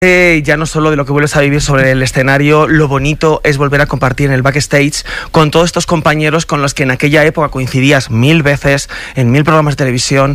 Ya no solo de lo que vuelves a vivir sobre el escenario, lo bonito es volver a compartir en el backstage con todos estos compañeros con los que en aquella época coincidías 1000 veces, en 1000 programas de televisión,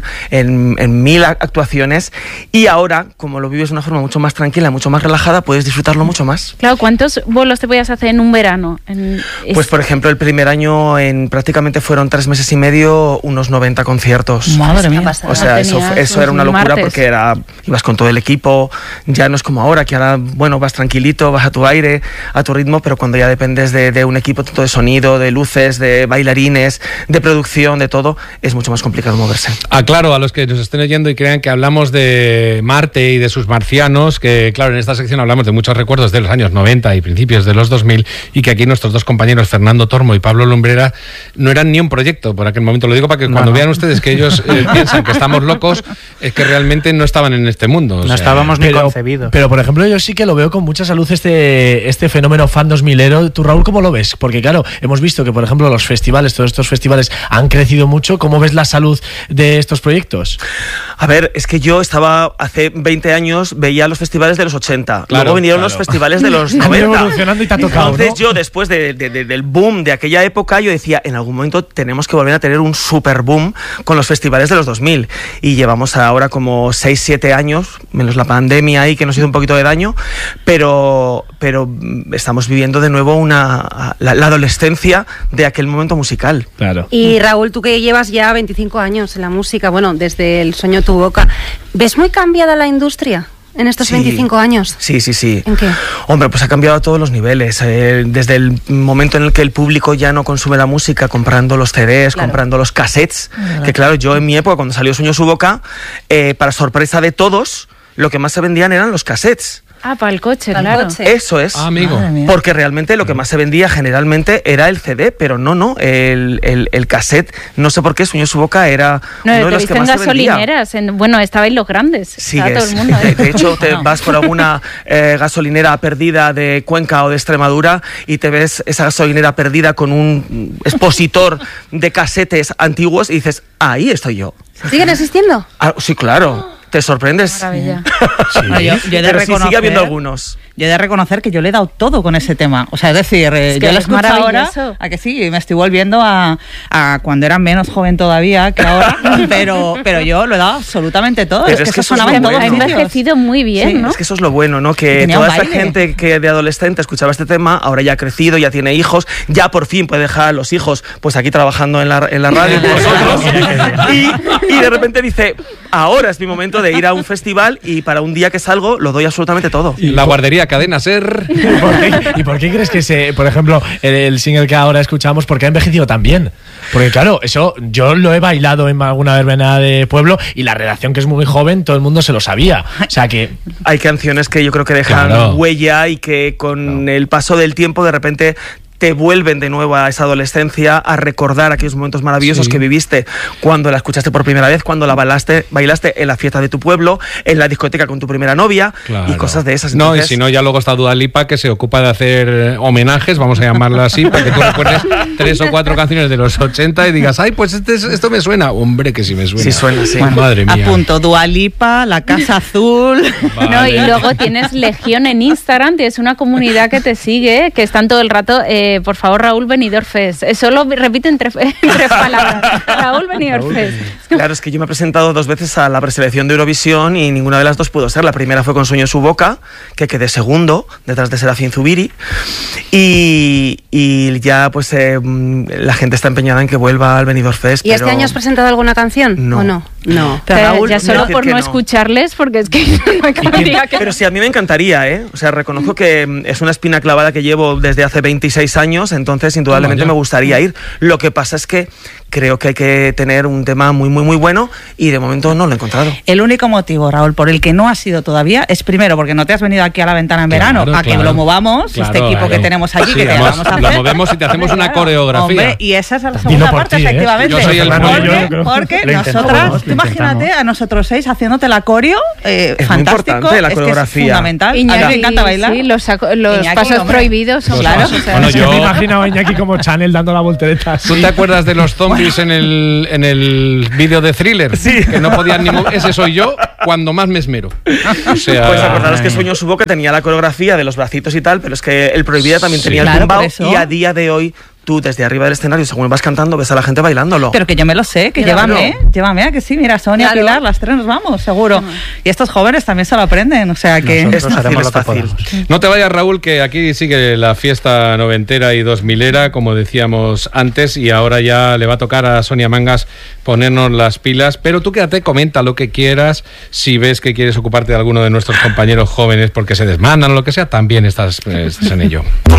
en 1000 actuaciones, y ahora, como lo vives de una forma mucho más tranquila, mucho más relajada, puedes disfrutarlo mucho más. Claro, ¿cuántos bolos te podías hacer en un verano? Pues por ejemplo, el primer año prácticamente fueron 3 meses y medio, unos 90 conciertos. Madre mía. O sea, eso era una locura porque ibas con todo el equipo, ya no es como ahora, que ahora, bueno, vas tranquilito, vas a tu aire, a tu ritmo, pero cuando ya dependes de un equipo tanto de sonido, de luces, de bailarines, de producción, de todo, es mucho más complicado moverse. Aclaro a los que nos estén oyendo y crean que hablamos de Marte y de sus marcianos, que claro, en esta sección hablamos de muchos recuerdos de los años 90 y principios de los 2000, y que aquí nuestros dos compañeros, Fernando Tormo y Pablo Lumbrera, no eran ni un proyecto por aquel momento. Lo digo para que cuando vean ustedes que ellos piensan que estamos locos, es que realmente no estaban en este mundo. No estábamos ni concebidos. Pero, por ejemplo, yo sí que lo veo con mucha salud este fenómeno fan 2000ero. ¿Tú, Raúl, cómo lo ves? Porque, claro, hemos visto que, por ejemplo, los festivales, todos estos festivales han crecido mucho. ¿Cómo ves la salud de estos proyectos? A ver, es que yo estaba hace 20 años, veía los festivales de los 80. Luego vinieron los festivales de los 90. Evolucionando y te ha tocado, entonces, ¿no? yo, después del boom de aquella época, yo decía, en algún momento tenemos que volver a tener un super boom con los festivales de los 2000. Y llevamos ahora como 6-7 años, menos la pandemia ahí, que nos hizo un poquito de daño, pero estamos viviendo de nuevo la adolescencia de aquel momento musical. Claro. Y Raúl, tú que llevas ya 25 años en la música, bueno, desde El sueño tu boca, ¿ves muy cambiada la industria en estos 25 años? Sí. ¿En qué? Hombre, pues ha cambiado a todos los niveles. Desde el momento en el que el público ya no consume la música comprando los CDs, comprando los cassettes, que claro, yo en mi época, cuando salió Sueño su boca, para sorpresa de todos, lo que más se vendían eran los cassettes. Para el coche, claro. Eso es. Amigo. Porque realmente lo que más se vendía generalmente era el CD, pero no, el cassette, no sé por qué, Sueño su boca era uno de los que más se vendía. gasolineras, bueno, estabais los grandes. Sigues. Todo el mundo, De hecho, te vas por alguna gasolinera perdida de Cuenca o de Extremadura y te ves esa gasolinera perdida con un expositor de casetes antiguos y dices, ahí estoy yo. ¿Siguen existiendo? Sí, claro. Te sorprendes. Maravilla. Sí. No, yo he de reconocer, sigue habiendo algunos. Yo he de reconocer que yo le he dado todo con ese tema. O sea, es decir, yo lo escucho ahora, a que sí, me estoy volviendo a cuando era menos joven todavía que ahora, pero yo lo he dado absolutamente todo. Pero es que eso sonaba en todos Ha envejecido muy bien, ¿no? Es que eso es lo bueno, ¿no? Que toda esta gente que de adolescente escuchaba este tema, ahora ya ha crecido, ya tiene hijos, ya por fin puede dejar a los hijos pues aquí trabajando en la radio con nosotros y de repente dice, ahora es mi momento de ir a un festival y para un día que salgo lo doy absolutamente todo. Y la guardería Cadena Ser. ¿Y por qué crees que por ejemplo, el single que ahora escuchamos, por qué ha envejecido tan bien? Porque claro, eso yo lo he bailado en alguna verbena de pueblo y la redacción, que es muy joven, todo el mundo se lo sabía. O sea que hay canciones que yo creo que dejan huella y que con el paso del tiempo de repente te vuelven de nuevo a esa adolescencia, a recordar aquellos momentos maravillosos que viviste cuando la escuchaste por primera vez, cuando la bailaste en la fiesta de tu pueblo, en la discoteca con tu primera novia y cosas de esas. Entonces, y si no, ya luego está Dua Lipa, que se ocupa de hacer homenajes, vamos a llamarlo así, para que tú recuerdes 3 o 4 canciones de los 80 y digas, ay, pues esto me suena. Hombre, que sí me suena. Sí suena, sí. Bueno, madre mía. Apunto, Dua Lipa, La Casa Azul. Vale. No, y luego tienes Legión en Instagram, tienes una comunidad que te sigue, que están todo el rato, por favor, Raúl Benidorm Fest. Solo repiten tres palabras. Raúl Benidorm Fest. Claro, es que yo me he presentado 2 veces a la preselección de Eurovisión y ninguna de las 2 pudo ser. La primera fue con Sueño su boca, que quedé segundo, detrás de Serafín Zubiri. Y ya pues la gente está empeñada en que vuelva al Benidorm Fest. ¿Y este año has presentado alguna canción? No. ¿O no? No. Pero Raúl, ya solo por no escucharles, porque es que Pero sí, a mí me encantaría, ¿eh? O sea, reconozco que es una espina clavada que llevo desde hace 26 años, entonces indudablemente me gustaría ir. Lo que pasa es que creo que hay que tener un tema muy, muy, muy bueno y de momento no lo he encontrado. El único motivo, Raúl, por el que no has ido todavía es primero porque no te has venido aquí a La Ventana en verano, que lo movamos, este equipo que tenemos allí, que te vamos a hacer. Lo movemos y te hacemos una coreografía. Hombre, y esa es la segunda parte, efectivamente. Yo soy el porque nosotras, tú imagínate a nosotros 6 haciéndote la coreo, es fantástico, muy importante la es coreografía. que es fundamental. Iñaki, a mí me encanta bailar. Sí, los Iñaki, pasos prohibidos son claro. O sea, Bueno, yo me imagino a Iñaki como Chanel dando la voltereta así. ¿Tú te acuerdas de los zombies? Morris en el vídeo de Thriller, que no podían ni mover. Ese soy yo cuando más me esmero. O sea, pues acordaros que Sueños hubo, que tenía la coreografía de los bracitos y tal, pero es que el Prohibida también tenía el tumbao, y a día de hoy tú desde arriba del escenario, según vas cantando, ves a la gente bailándolo. Pero que yo me lo sé, que llévame, a que sí, mira, Sonia, Pilar, las tres nos vamos, seguro. Y estos jóvenes también se lo aprenden, o sea que es fácil. No te vayas, Raúl, que aquí sigue la fiesta noventera y 2000era, como decíamos antes, y ahora ya le va a tocar a Sonia Mangas ponernos las pilas, pero tú quédate, comenta lo que quieras, si ves que quieres ocuparte de alguno de nuestros compañeros jóvenes porque se desmandan o lo que sea, también estás en ello.